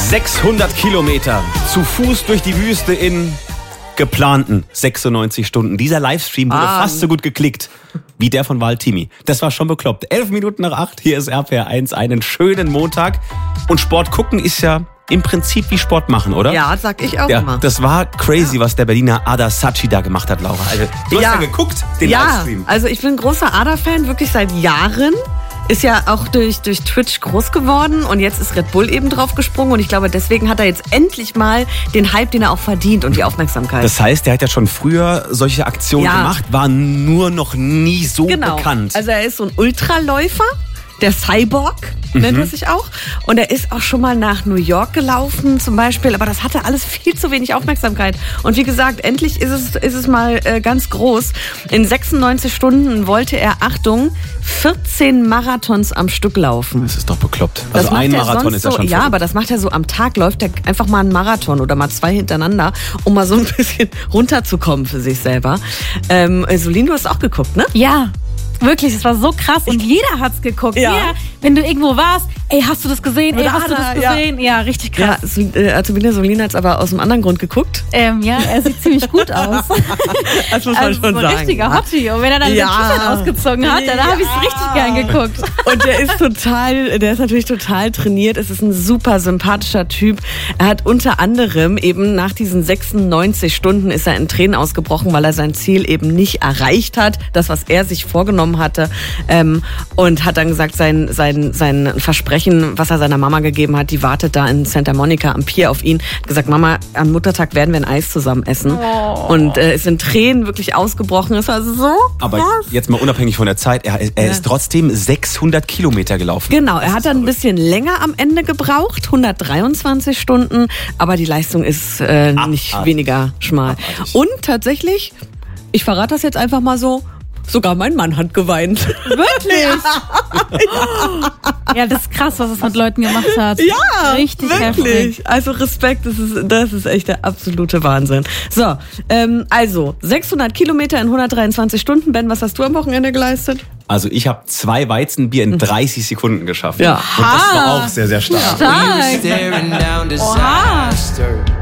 600 Kilometer zu Fuß durch die Wüste in geplanten 96 Stunden. Dieser Livestream wurde fast so gut geklickt wie der von Waltimi. Das war schon bekloppt. 11 Minuten nach 8, hier ist RPR 1, einen schönen Montag. Und Sport gucken ist ja im Prinzip wie Sport machen, oder? Ja, sag ich auch immer. Das war crazy, was der Berliner Ada Saci da gemacht hat, Laura. Also, du hast ja geguckt, den Livestream. Also ich bin großer Ada-Fan, wirklich seit Jahren. Ist ja auch durch Twitch groß geworden und jetzt ist Red Bull eben drauf gesprungen und ich glaube, deswegen hat er jetzt endlich mal den Hype, den er auch verdient und die Aufmerksamkeit. Das heißt, er hat ja schon früher solche Aktionen gemacht, war nur noch nie so bekannt. Also er ist so ein Ultraläufer, der Cyborg nennt er sich auch. Und er ist auch schon mal nach New York gelaufen zum Beispiel, aber das hatte alles viel zu wenig Aufmerksamkeit. Und wie gesagt, endlich ist es mal ganz groß. In 96 Stunden wollte er, Achtung, 14 Marathons am Stück laufen. Das ist doch bekloppt. Also ein Marathon ist ja schon aber das macht er so am Tag, läuft er einfach mal einen Marathon oder mal 2 hintereinander, um mal so ein bisschen runterzukommen für sich selber. Solin, du hast auch geguckt, ne? Ja. Wirklich, es war so krass und jeder hat's geguckt. Ja. Jeder, wenn du irgendwo warst, ey, hast du das gesehen? Ey, hast du das gesehen? Ja, richtig krass. Ja, Solin hat's aber aus einem anderen Grund geguckt. Ja, er sieht ziemlich gut aus. Das muss man schon so sagen. Ein richtiger Hottie. Und wenn er dann den T-Shirt ausgezogen hat, dann habe ich's richtig gern geguckt. Und der ist natürlich total trainiert. Es ist ein super sympathischer Typ. Er hat unter anderem eben nach diesen 96 Stunden ist er in Tränen ausgebrochen, weil er sein Ziel eben nicht erreicht hat. Das, was er sich vorgenommen hatte, und hat dann gesagt, sein Versprechen, was er seiner Mama gegeben hat, die wartet da in Santa Monica am Pier auf ihn, hat gesagt, Mama, am Muttertag werden wir ein Eis zusammen essen. Und ist in Tränen wirklich ausgebrochen. Es war so krass. Aber jetzt mal unabhängig von der Zeit, er ist trotzdem 600 Kilometer gelaufen. Genau, er hat dann ein bisschen länger am Ende gebraucht, 123 Stunden, aber die Leistung ist nicht weniger schmal. Und tatsächlich, ich verrate das jetzt einfach mal so, sogar mein Mann hat geweint. Wirklich? Ja, das ist krass, was es mit Leuten gemacht hat. Ja, richtig wirklich. Heftig. Also Respekt, das ist echt der absolute Wahnsinn. So, also 600 Kilometer in 123 Stunden. Ben, was hast du am Wochenende geleistet? Also ich habe 2 Weizenbier in 30 Sekunden geschafft. Ja. Und das war auch sehr, sehr stark. Stark. Staring down disaster.